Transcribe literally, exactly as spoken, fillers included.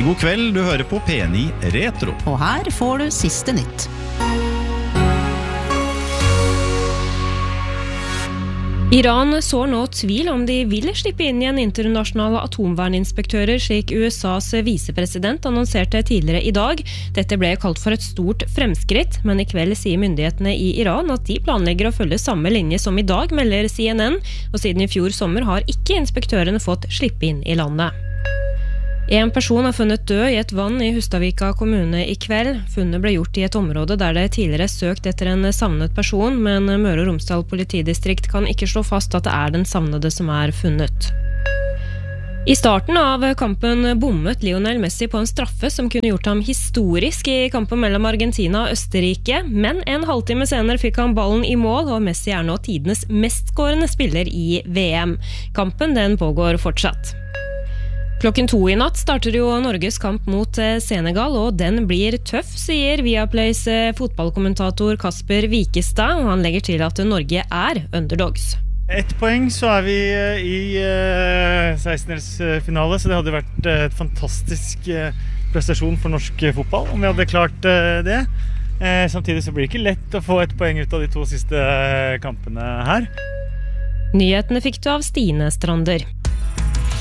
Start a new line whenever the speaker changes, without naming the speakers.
Riktig god kveld, du hører på P ni Retro.
Og her får du siste nytt.
Iran sår nå tvil om de vil slippe inn igjen internasjonale atomverninspektører, slik U S A's visepresident annonserte tidligere i dag. Dette ble kalt for et stort fremskritt, men i kveld sier myndighetene i Iran at de planlegger å følge samme linje som i dag, melder C N N, og siden i fjor sommer har ikke inspektørene fått slippe inn i landet. En person er funnet død i et vann i Hustadvika kommune i kveld. Funnet ble gjort i et område der det tidligere er søkt etter en savnet person, men Møre og Romsdal politidistrikt kan ikke slå fast at det er den savnede som er funnet. I starten av kampen bommet Lionel Messi på en straffe som kunne gjort ham historisk i kampen mellom Argentina og Østerrike, men en halvtime senere fikk han ballen i mål, og Messi er nå tidenes mestskårende spiller i V M. Kampen den pågår fortsatt. Klokken to i natt starter jo Norges kamp mot Senegal, og den blir tøff, sier Viaplays fotballkommentator Kasper Wikestad, og han legger til at Norge er underdogs.
Ett poeng så er vi i sekstendelsfinale, så det hadde vært et fantastisk prestasjon for norsk fotball om vi hadde klart det. Samtidig så blir det ikke lett å få ett poeng ut av de to siste kampene her.
Nyhetene fikk du av Stine Strander.